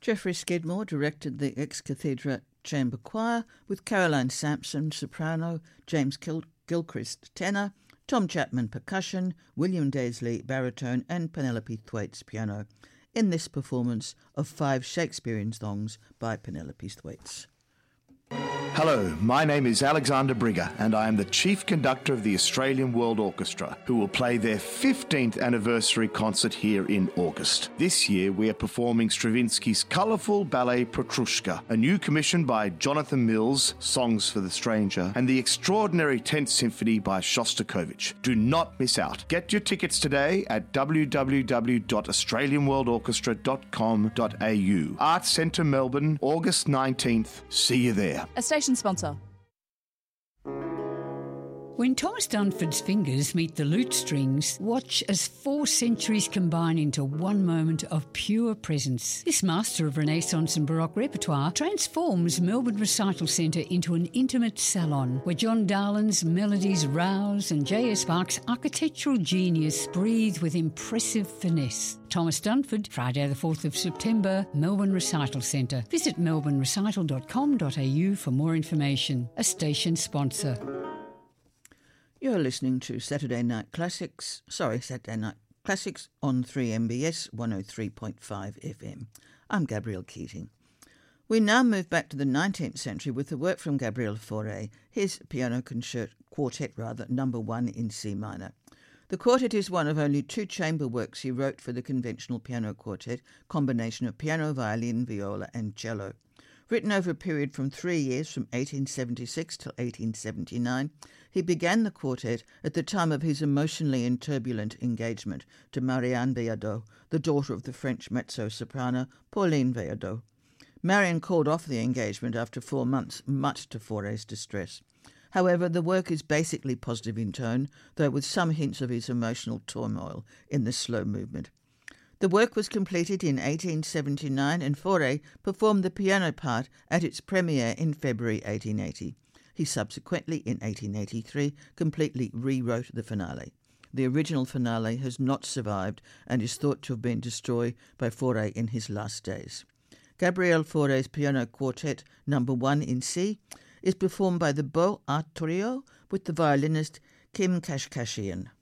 Geoffrey Skidmore directed the Ex Cathedra Chamber Choir with Caroline Sampson, soprano, James Gilchrist, tenor, Tom Chapman, percussion, William Daisley, baritone, and Penelope Thwaites, piano, in this performance of 5 Shakespearean songs by Penelope Thwaites. Hello, my name is Alexander Brigger and I am the Chief Conductor of the Australian World Orchestra, who will play their 15th anniversary concert here in August. This year we are performing Stravinsky's colourful ballet Petrushka, a new commission by Jonathan Mills, Songs for the Stranger, and the extraordinary 10th Symphony by Shostakovich. Do not miss out. Get your tickets today at www.australianworldorchestra.com.au. Arts Centre Melbourne, August 19th. See you there. A station sponsor. When Thomas Dunford's fingers meet the lute strings, watch as 4 centuries combine into one moment of pure presence. This master of Renaissance and Baroque repertoire transforms Melbourne Recital Centre into an intimate salon where John Darlin's melodies rouse and J.S. Bach's architectural genius breathe with impressive finesse. Thomas Dunford, Friday the 4th of September, Melbourne Recital Centre. Visit melbournerecital.com.au for more information. A station sponsor. You're listening to Saturday Night Classics on 3MBS 103.5 FM. I'm Gabrielle Keating. We now move back to the 19th century with the work from Gabriel Fauré, his piano quartet, number 1 in C minor. The quartet is one of only 2 chamber works he wrote for the conventional piano quartet, combination of piano, violin, viola and cello. Written over a period from 3 years, from 1876 till 1879, he began the quartet at the time of his emotionally and turbulent engagement to Marianne Viardot, the daughter of the French mezzo-soprano Pauline Viardot. Marianne called off the engagement after 4 months, much to Fauré's distress. However, the work is basically positive in tone, though with some hints of his emotional turmoil in the slow movement. The work was completed in 1879 and Fauré performed the piano part at its premiere in February 1880. He subsequently, in 1883, completely rewrote the finale. The original finale has not survived and is thought to have been destroyed by Fauré in his last days. Gabriel Fauré's Piano Quartet number 1 in C is performed by the Beaux Arts Trio with the violinist Kim Kashkashian.